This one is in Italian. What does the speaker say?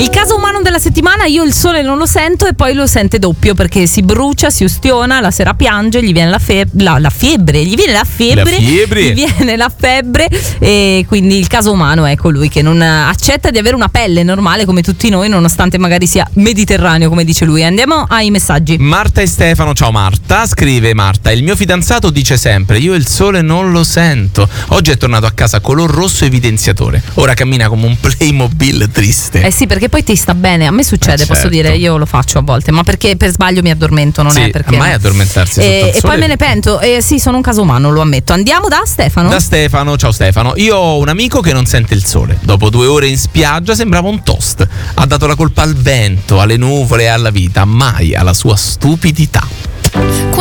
Il caso umano della settimana: io il sole non lo sento e poi lo sente doppio, perché si brucia, si ustiona, la sera piange, gli viene la febbre, gli viene la febbre, e quindi il caso umano è colui che non accetta di avere una pelle normale come tutti noi, nonostante magari sia mediterraneo, come dice lui. Andiamo ai messaggi. Marta e Stefano. Ciao Marta. Scrive Marta: il mio fidanzato dice sempre io il sole non lo sento. Oggi è tornato a casa color rosso evidenziatore, ora cammina come un Playmobil triste. Eh sì, perché poi ti sta bene. A me succede, posso dire, io lo faccio a volte, ma perché per sbaglio mi addormento, non è perché mai addormentarsi sotto il sole. E poi me ne pento. Sì, sono un caso umano, lo ammetto. Andiamo da Stefano. Da Stefano. Ciao Stefano. Io ho un amico che non sente il sole. Dopo 2 ore in spiaggia sembrava un toast. Ha dato la colpa al vento, alle nuvole e alla vita, mai alla sua stupidità.